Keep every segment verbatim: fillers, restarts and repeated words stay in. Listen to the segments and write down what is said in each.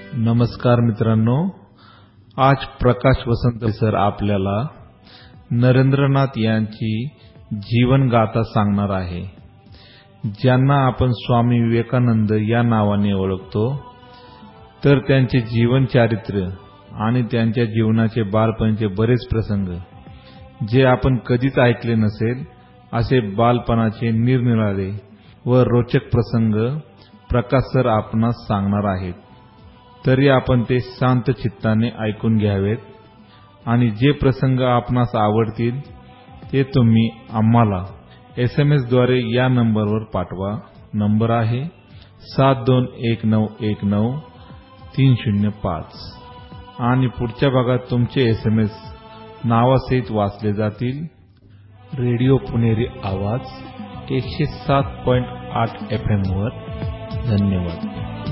नमस्कार मित्रांनो, आज प्रकाश वसंत सर आपल्याला नरेंद्रनाथ यांची जीवनगाथा सांगणार आहे, ज्यांना आपण स्वामी विवेकानंद या नावाने ओळखतो. तर त्यांचे जीवन चारित्र्य आणि त्यांच्या जीवनाचे बालपणीचे बरेच प्रसंग जे आपण कधीच ऐकले नसेल असे बालपणाचे निरनिराळे व रोचक प्रसंग प्रकाश सर आपणास सांगणार आहेत. तरी आपण ते शांत चित्ताने ऐकून घ्यावेत आणि जे प्रसंग आपणास आवडतील ते तुम्ही आम्हाला एसएमएस द्वारे या नंबरवर पाठवा. नंबर आहे सात दोन एक नऊ एक नऊ तीन शून्य पाच आणि पुढच्या भागात तुमचे एसएमएस नावासहित वाचले जातील. रेडिओ पुणेरी आवाज एकशे सात पॉइंट आठ एफ एम वर. धन्यवाद.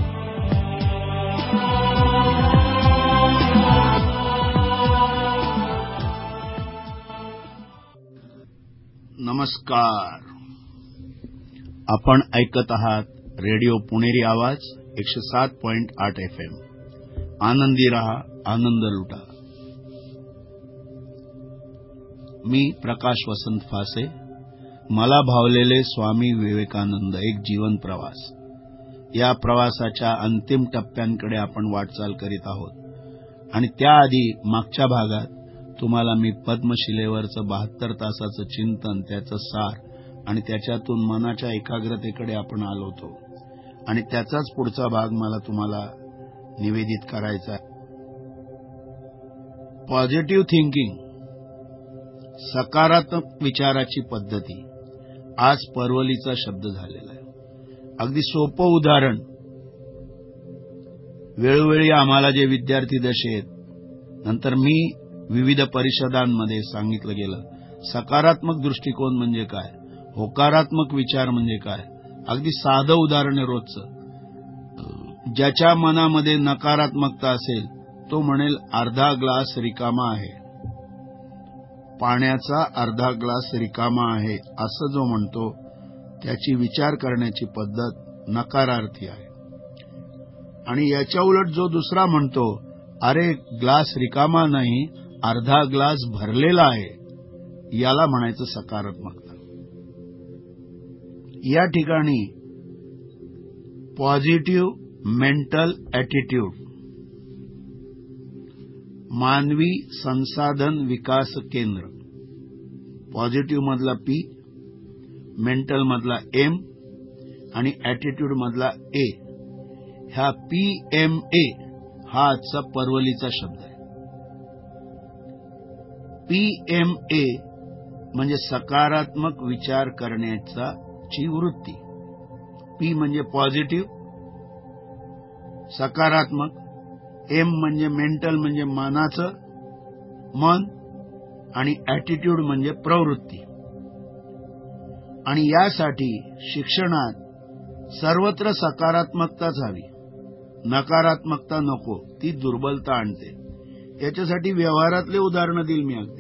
नमस्कार. आपण ऐकत आहात रेडिओ पुणेरी आवाज एकशे सात पॉइंट आठ एफ एम. आनंदी रहा, आनंद लुटा. मी प्रकाश वसंत फासे. मला भावलेले स्वामी विवेकानंद एक जीवन प्रवास या प्रवासाच्या अंतिम टप्प्यांकडे आपण वाटचाल करीत आहोत आणि त्याआधी मागच्या भागात तुम्हाला मी पद्मशिलेवरचं बहात्तर तासाचं चिंतन, त्याचं सार आणि त्याच्यातून मनाच्या एकाग्रतेकडे आपण आलो होतो आणि त्याचाच पुढचा भाग मला तुम्हाला निवेदित करायचा आहे. पॉझिटिव्ह थिंकिंग, सकारात्मक विचाराची पद्धती, आज परवलीचा शब्द झालेला आहे. अगदी सोपं उदाहरण, वेळोवेळी आम्हाला जे विद्यार्थी दशेत, नंतर मी विविध परिषदांमध्ये सांगितलं गेलं, सकारात्मक दृष्टिकोन म्हणजे काय, होकारात्मक विचार म्हणजे काय. अगदी साधं उदाहरण आहे रोजचं. ज्याच्या मनामध्ये नकारात्मकता असेल तो म्हणेल अर्धा ग्लास रिकामा आहे, पाण्याचा अर्धा ग्लास रिकामा आहे असं जो म्हणतो त्याची विचार करण्याची पद्धत नकारार्थी आहे. आणि याच्या उलट जो दुसरा म्हणतो अरे ग्लास रिकामा नाही, अर्धा ग्लास भरलेला आहे, याला म्हणायचं सकारात्मकता. या ठिकाणी पॉझिटिव्ह मेंटल ॲटिट्यूड, मानवी संसाधन विकास केंद्र. पॉझिटिव्ह मधला पी, मेंटल मधला एम आणि ॲटिट्यूड मधला ए. ह्या पी एम ए हा आजचा परवलीचा शब्द आहे. पी एम ए म्हणजे सकारात्मक विचार करण्याचा ची वृत्ती. पी म्हणजे पॉझिटिव्ह, सकारात्मक. एम म्हणजे मेंटल म्हणजे मनाचं, मन. आणि ॲटिट्यूड म्हणजे प्रवृत्ती. आणि यासाठी शिक्षणात सर्वत्र सकारात्मकताच हवी, नकारात्मकता नको, ती दुर्बलता आणते. याच्यासाठी व्यवहारातले उदाहरणं देईल मी. अगदी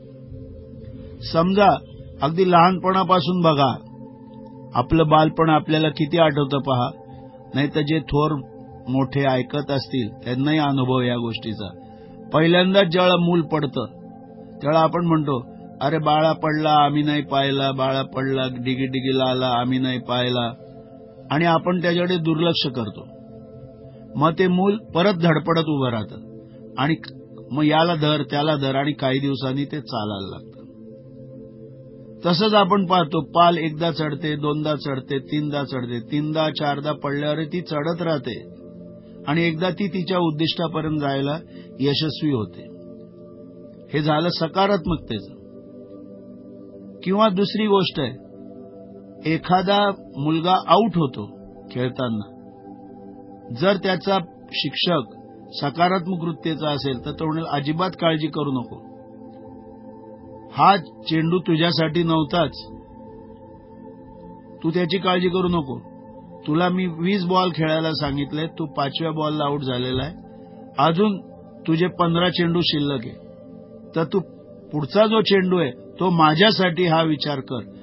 समजा, अगदी लहानपणापासून बघा, आपलं बालपण आपल्याला किती आठवतं पहा. नाही तर जे थोर मोठे ऐकत असतील त्यांनाही अनुभव या गोष्टीचा. पहिल्यांदाच जेव्हा मूल पडतं तेव्हा आपण म्हणतो अरे बाळा पडला, आम्ही नाही पाहिला, बाळा पडला, डिगी डिगीला आला, आम्ही नाही पाहिला, आणि आपण त्याच्याकडे दुर्लक्ष करतो. मग ते मूल परत धडपडत उभं राहतं आणि मग याला धर त्याला धर आणि काही दिवसांनी ते चालायला लागतं. तसंच आपण पाहतो, पाल एकदा चढते, दोनदा चढते, तीनदा चढते, तीनदा चारदा पडल्यावर ती चढत राहते आणि एकदा ती तिच्या उद्दिष्टापर्यंत जायला यशस्वी होते. हे झालं सकारात्मकतेचं. किंवा दुसरी गोष्ट आहे, एखादा मुलगा आऊट होतो खेळताना, जर त्याचा शिक्षक सकारात्मक वृत्तीचा असेल तर तो म्हणेल अजिबात काळजी करू नको, हा चेंडू तुझ्यासाठी नव्हताच, तू त्याची काळजी करू नको, तुला मी वीस बॉल खेळायला सांगितले, तू पाचव्या बॉलला आऊट झालेला आहे, अजून तुझे पंधरा चेंडू शिल्लक आहे, तर तू पुढचा जो चेंडू आहे तो माझ्यासाठी, हा विचार कर.